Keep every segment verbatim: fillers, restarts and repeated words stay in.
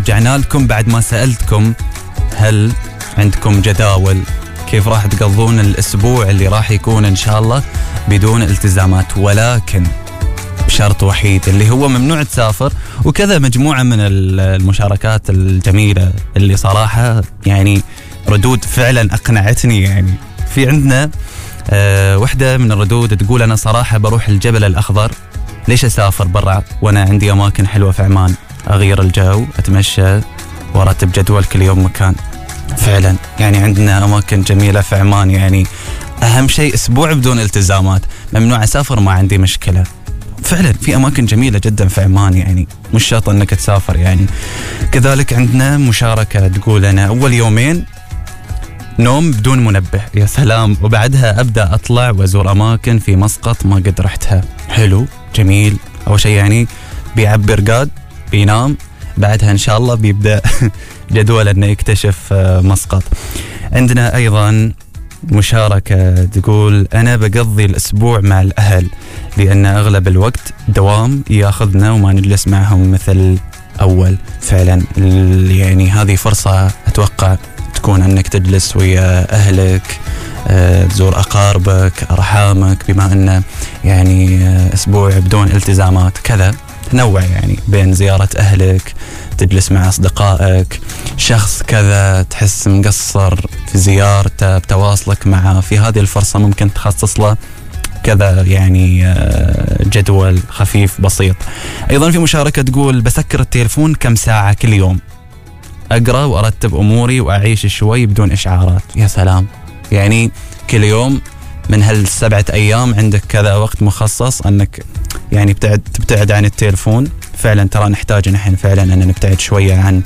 رجعنا لكم بعد ما سألتكم هل عندكم جداول كيف راح تقضون الأسبوع اللي راح يكون إن شاء الله بدون التزامات، ولكن شرط وحيد اللي هو ممنوع تسافر. وكذا مجموعة من المشاركات الجميلة اللي صراحة يعني ردود فعلا أقنعتني. يعني في عندنا أه وحدة من الردود تقول أنا صراحة بروح الجبل الأخضر، ليش أسافر برا وأنا عندي أماكن حلوة في عمان، أغير الجو، أتمشى وأرتب جدول كل يوم مكان. فعلا يعني عندنا أماكن جميلة في عمان. يعني أهم شيء أسبوع بدون التزامات، ممنوع أسافر ما عندي مشكلة. فعلا في أماكن جميلة جدا في عمان، يعني مش شرط أنك تسافر. يعني كذلك عندنا مشاركة تقول أنا أول يومين نوم بدون منبه، يا سلام، وبعدها أبدأ أطلع وأزور أماكن في مسقط ما قد رحتها. حلو جميل. أول شيء يعني بيعبر قاد بينام، بعدها إن شاء الله بيبدأ جدول أنه يكتشف مسقط. عندنا أيضا مشاركة تقول أنا بقضي الأسبوع مع الأهل لأن أغلب الوقت دوام ياخذنا وما نجلس معهم مثل أول. فعلا يعني هذه فرصة أتوقع تكون أنك تجلس ويا أهلك، أه تزور أقاربك أرحامك، بما أنه يعني أسبوع بدون التزامات كذا تنوع يعني بين زيارة أهلك، تجلس مع أصدقائك، شخص كذا تحس مقصر في زيارته بتواصلك معه، في هذه الفرصة ممكن تخصص له كذا يعني جدول خفيف بسيط. أيضا في مشاركة تقول بسكر التليفون كم ساعة كل يوم، أقرأ وأرتب أموري وأعيش شوي بدون إشعارات. يا سلام، يعني كل يوم من هالسبعة أيام عندك كذا وقت مخصص أنك يعني بتبعد تبتعد عن التليفون. فعلا ترى نحتاج نحن فعلا أن نبتعد شوية عن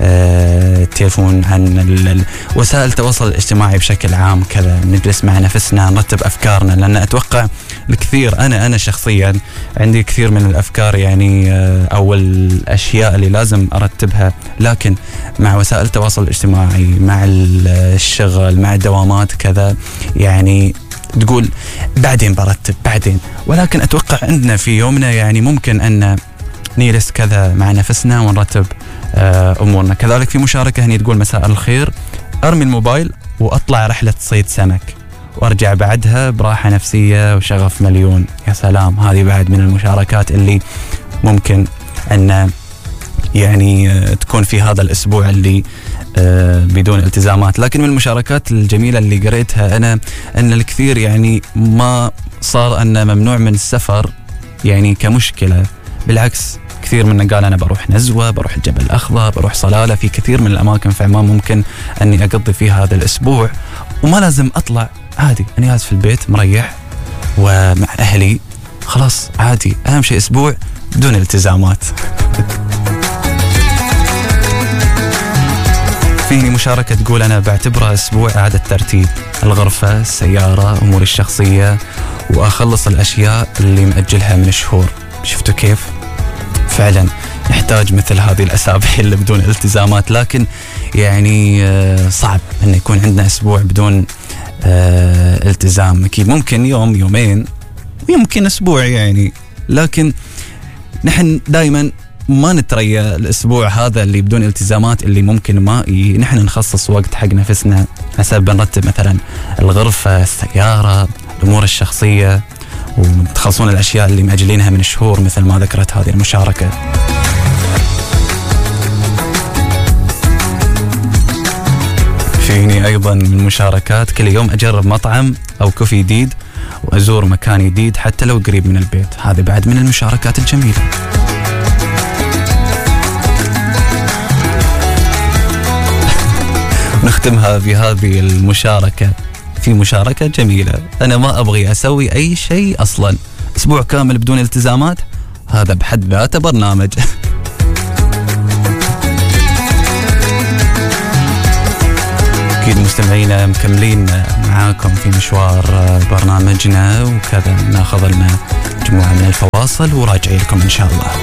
آه التليفون، عن وسائل التواصل الاجتماعي بشكل عام كذا، نجلس مع نفسنا نرتب أفكارنا. لأن أتوقع الكثير أنا أنا شخصيا عندي كثير من الأفكار يعني آه أو الأشياء اللي لازم أرتبها، لكن مع وسائل التواصل الاجتماعي مع الشغل مع الدوامات كذا يعني تقول بعدين برتب بعدين. ولكن أتوقع عندنا في يومنا يعني ممكن أن نجلس كذا مع نفسنا ونرتب أمورنا. كذلك في مشاركة هني تقول مساء الخير، أرمي الموبايل وأطلع رحلة صيد سمك وأرجع بعدها براحة نفسية وشغف مليون. يا سلام، هذه بعد من المشاركات اللي ممكن أن يعني تكون في هذا الأسبوع اللي بدون التزامات. لكن من المشاركات الجميلة اللي قريتها أنا أن الكثير يعني ما صار أن ممنوع من السفر يعني كمشكلة، بالعكس كثير منا قال أنا بروح نزوة، بروح الجبل الأخضر، بروح صلالة، في كثير من الأماكن في عمان ممكن أني أقضي فيها هذا الأسبوع وما لازم أطلع، عادي أنا جالس في البيت مريح ومع أهلي، خلاص عادي. أهم شيء أسبوع بدون التزامات. فيني مشاركة تقول أنا بعتبرها أسبوع إعادة ترتيب الغرفة، السيارة، أموري الشخصية، وأخلص الأشياء اللي مأجلها من شهور. شفتوا كيف؟ فعلا نحتاج مثل هذه الأسابيع اللي بدون التزامات. لكن يعني صعب أن يكون عندنا أسبوع بدون التزام. أكيد ممكن يوم يومين ويمكن أسبوع يعني، لكن نحن دايما ما نتريا الأسبوع هذا اللي بدون التزامات اللي ممكن ما ي... نحن نخصص وقت حق نفسنا حسب نرتب مثلا الغرفة، السيارة، الأمور الشخصية، وتخلصون الأشياء اللي مأجلينها من الشهور مثل ما ذكرت هذه المشاركة. فيني أيضا من المشاركات كل يوم أجرب مطعم أو كوفي جديد وأزور مكان جديد حتى لو قريب من البيت. هذه بعد من المشاركات الجميلة. نختمها بهذه المشاركة. في مشاركة جميلة، أنا ما أبغي أسوي أي شيء أصلا، أسبوع كامل بدون التزامات، هذا بحد ذاته برنامج. أكيد مستمعينا مكملين معاكم في مشوار برنامجنا، وكذا ناخذ لنا مجموعة من الفواصل وراجعي لكم إن شاء الله.